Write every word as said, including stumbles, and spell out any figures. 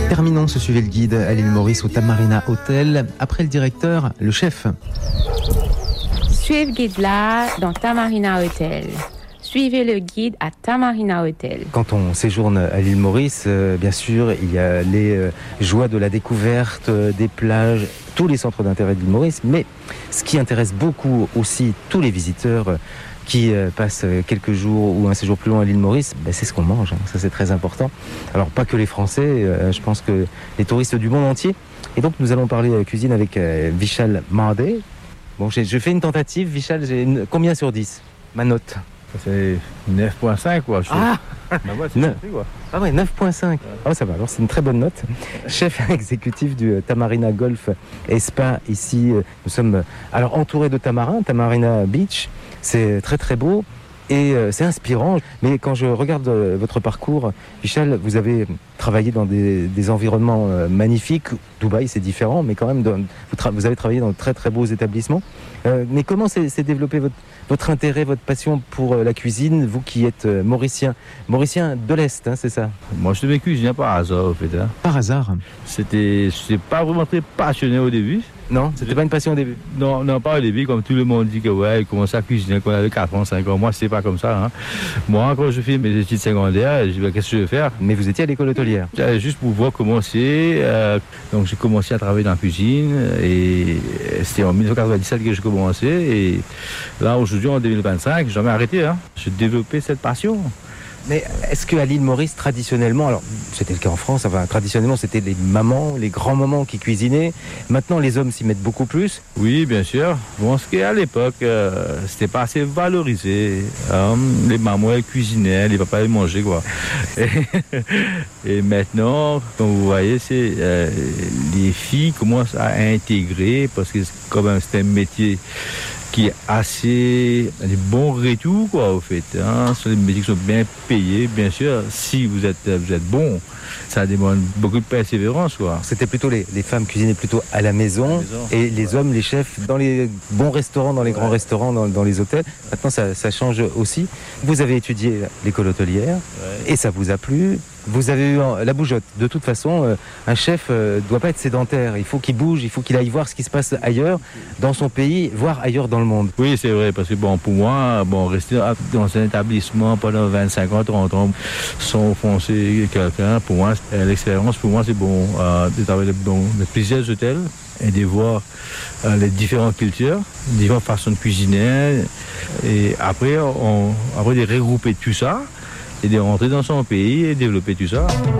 Terminons ce Suivez le guide à l'île Maurice au Tamarina Hotel. Après le directeur, le chef. Suivez le guide là dans Tamarina Hotel. Suivez le guide à Tamarina Hotel. Quand on séjourne à l'île Maurice, euh, bien sûr, il y a les euh, joies de la découverte, euh, des plages, tous les centres d'intérêt de l'île Maurice. Mais ce qui intéresse beaucoup aussi tous les visiteurs euh, qui euh, passent quelques jours ou un séjour plus long à l'île Maurice, ben, c'est ce qu'on mange. Hein. Ça, c'est très important. Alors, pas que les Français, euh, je pense que les touristes du monde entier. Et donc, nous allons parler euh, cuisine avec euh, Vishal Mandé. Bon, j'ai, je fais une tentative. Vishal, j'ai une, combien sur dix? Ma note? C'est neuf virgule cinq quoi. Je Ah bah ouais, c'est neuf. compris, quoi. Ah ouais, neuf virgule cinq. Ouais. Ah ça va, alors c'est une très bonne note. Chef exécutif du euh, Tamarina Golf et Spa ici. euh, Nous sommes euh, alors entourés de tamarins, Tamarina Beach. C'est très très beau et euh, c'est inspirant. Mais quand je regarde euh, votre parcours, Vishal, vous avez travaillé dans des, des environnements euh, magnifiques. Dubaï, c'est différent, mais quand même, dans, vous, tra- vous avez travaillé dans de très très beaux établissements. Euh, mais comment s'est, s'est développé votre, votre intérêt, votre passion pour euh, la cuisine, vous qui êtes euh, mauricien, mauricien de l'Est, hein, c'est ça? Moi, je devais cuisiner par hasard, au fait. Hein. Par hasard? C'était, je n'étais pas vraiment très passionné au début. Non, c'était pas une passion au début. Non, non, pas au début, comme tout le monde dit que ouais, il commençait à cuisiner quand on avait quatre ans, cinq ans. Moi, c'est pas comme ça. Hein. Moi, quand je fais mes études secondaires, je dis bah, qu'est-ce que je vais faire? Mais vous étiez à l'école hôtelière? J'allais juste pour pouvoir commencer. Euh, donc, j'ai commencé à travailler dans la cuisine et c'était en dix-neuf cent quatre-vingt-dix-sept que j'ai commencé. Et là, aujourd'hui, en deux mille vingt-cinq, j'ai jamais arrêté. Hein. J'ai développé cette passion. Mais est-ce qu'à l'île Maurice, traditionnellement, alors c'était le cas en France, enfin, traditionnellement c'était les mamans, les grands-mamans qui cuisinaient. Maintenant, les hommes s'y mettent beaucoup plus. Oui, bien sûr. Bon, ce qu'à l'époque, euh, c'était pas assez valorisé. Hein. Les mamans, elles cuisinaient, les papas, ils mangeaient, quoi. Et, et maintenant, comme vous voyez, c'est euh, les filles commencent à intégrer parce que quand même, c'est un métier qui est assez des bons retours quoi au fait hein. Ce sont des métiers qui sont bien payés bien sûr si vous êtes vous êtes bon, ça demande beaucoup de persévérance quoi. C'était plutôt les, les femmes cuisinaient plutôt à la maison, à la maison. Et les ouais. hommes, les chefs dans les bons restaurants, dans les ouais. grands restaurants, dans, dans les hôtels. Maintenant ça, ça change aussi. Vous avez étudié l'école hôtelière ouais. et ça vous a plu. Vous avez eu la bougeotte. De toute façon, euh, un chef ne euh, doit pas être sédentaire. Il faut qu'il bouge, il faut qu'il aille voir ce qui se passe ailleurs, dans son pays, voire ailleurs dans le monde. Oui, c'est vrai, parce que bon, pour moi, bon, rester dans un établissement pendant vingt-cinq ans, trente ans, sans offenser quelqu'un, pour moi, l'expérience, pour moi, c'est bon. Euh, de travailler dans plusieurs hôtels et de voir euh, les différentes cultures, les différentes façons de cuisiner. Et après, on, après de regrouper tout ça, et de rentrer dans son pays et développer tout ça.